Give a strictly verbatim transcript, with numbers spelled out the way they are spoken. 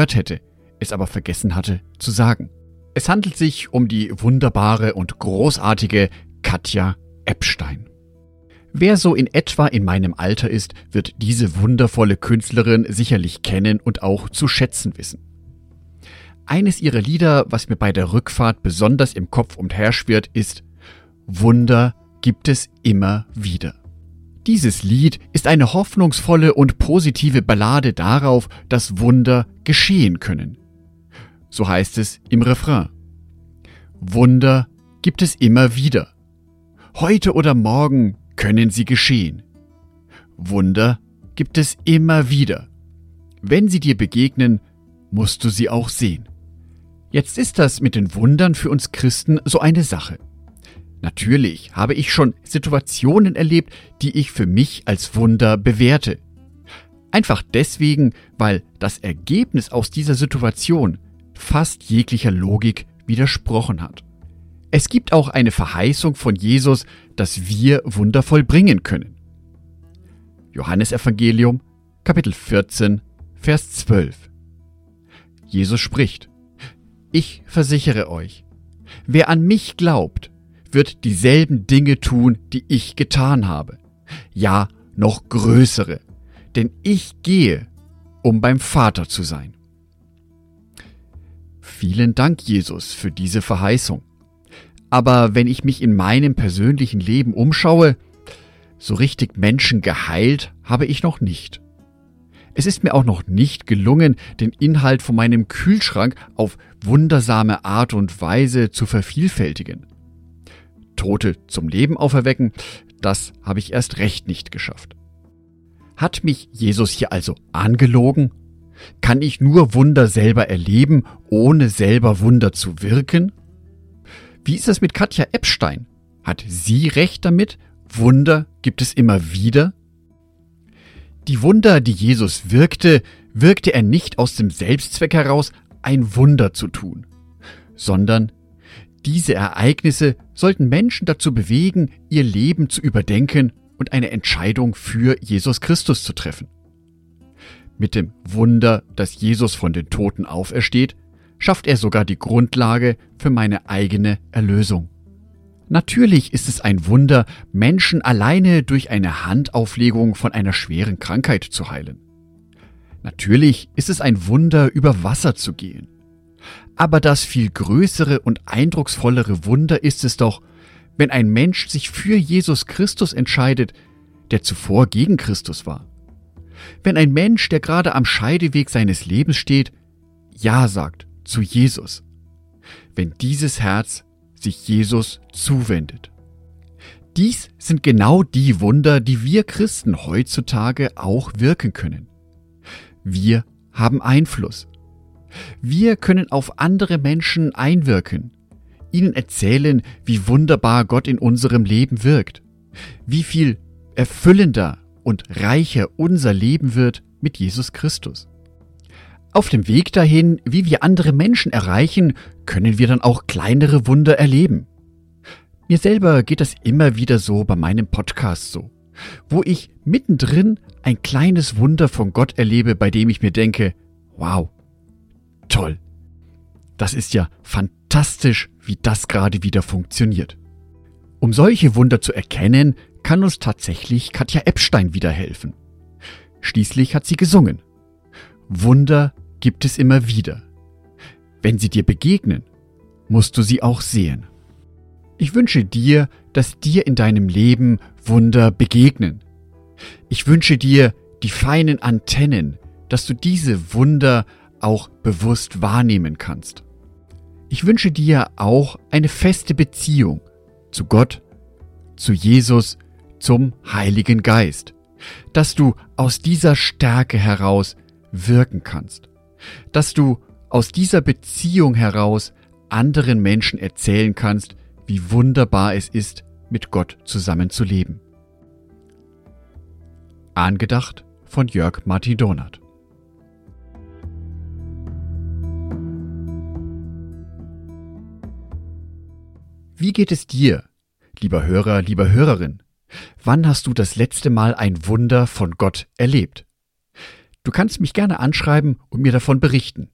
gehört hätte, es aber vergessen hatte zu sagen. Es handelt sich um die wunderbare und großartige Katja Epstein. Wer so in etwa in meinem Alter ist, wird diese wundervolle Künstlerin sicherlich kennen und auch zu schätzen wissen. Eines ihrer Lieder, was mir bei der Rückfahrt besonders im Kopf umherschwirrt, ist »Wunder gibt es immer wieder«. Dieses Lied ist eine hoffnungsvolle und positive Ballade darauf, dass Wunder geschehen können. So heißt es im Refrain. Wunder gibt es immer wieder. Heute oder morgen können sie geschehen. Wunder gibt es immer wieder. Wenn sie dir begegnen, musst du sie auch sehen. Jetzt ist das mit den Wundern für uns Christen so eine Sache. Natürlich habe ich schon Situationen erlebt, die ich für mich als Wunder bewerte. Einfach deswegen, weil das Ergebnis aus dieser Situation fast jeglicher Logik widersprochen hat. Es gibt auch eine Verheißung von Jesus, dass wir Wunder vollbringen können. Johannesevangelium, Kapitel vierzehn, Vers zwölf. Jesus spricht: Ich versichere euch, wer an mich glaubt, wird dieselben Dinge tun, die ich getan habe. Ja, noch größere, denn ich gehe, um beim Vater zu sein. Vielen Dank, Jesus, für diese Verheißung. Aber wenn ich mich in meinem persönlichen Leben umschaue, so richtig Menschen geheilt habe ich noch nicht. Es ist mir auch noch nicht gelungen, den Inhalt von meinem Kühlschrank auf wundersame Art und Weise zu vervielfältigen. Tote zum Leben auferwecken, das habe ich erst recht nicht geschafft. Hat mich Jesus hier also angelogen? Kann ich nur Wunder selber erleben, ohne selber Wunder zu wirken? Wie ist das mit Katja Epstein? Hat sie recht damit? Wunder gibt es immer wieder? Die Wunder, die Jesus wirkte, wirkte er nicht aus dem Selbstzweck heraus, ein Wunder zu tun, sondern diese Ereignisse sollten Menschen dazu bewegen, ihr Leben zu überdenken und eine Entscheidung für Jesus Christus zu treffen. Mit dem Wunder, dass Jesus von den Toten aufersteht, schafft er sogar die Grundlage für meine eigene Erlösung. Natürlich ist es ein Wunder, Menschen alleine durch eine Handauflegung von einer schweren Krankheit zu heilen. Natürlich ist es ein Wunder, über Wasser zu gehen. Aber das viel größere und eindrucksvollere Wunder ist es doch, wenn ein Mensch sich für Jesus Christus entscheidet, der zuvor gegen Christus war. Wenn ein Mensch, der gerade am Scheideweg seines Lebens steht, Ja sagt zu Jesus. Wenn dieses Herz sich Jesus zuwendet. Dies sind genau die Wunder, die wir Christen heutzutage auch wirken können. Wir haben Einfluss. Wir können auf andere Menschen einwirken, ihnen erzählen, wie wunderbar Gott in unserem Leben wirkt, wie viel erfüllender und reicher unser Leben wird mit Jesus Christus. Auf dem Weg dahin, wie wir andere Menschen erreichen, können wir dann auch kleinere Wunder erleben. Mir selber geht das immer wieder so bei meinem Podcast so, wo ich mittendrin ein kleines Wunder von Gott erlebe, bei dem ich mir denke, wow, toll, das ist ja fantastisch, wie das gerade wieder funktioniert. Um solche Wunder zu erkennen, kann uns tatsächlich Katja Epstein wieder helfen. Schließlich hat sie gesungen. Wunder gibt es immer wieder. Wenn sie dir begegnen, musst du sie auch sehen. Ich wünsche dir, dass dir in deinem Leben Wunder begegnen. Ich wünsche dir die feinen Antennen, dass du diese Wunder auch bewusst wahrnehmen kannst. Ich wünsche dir auch eine feste Beziehung zu Gott, zu Jesus, zum Heiligen Geist, dass du aus dieser Stärke heraus wirken kannst, dass du aus dieser Beziehung heraus anderen Menschen erzählen kannst, wie wunderbar es ist, mit Gott zusammenzuleben. Angedacht von Jörg Martin Donath. Wie geht es dir, lieber Hörer, lieber Hörerin? Wann hast du das letzte Mal ein Wunder von Gott erlebt? Du kannst mich gerne anschreiben und mir davon berichten.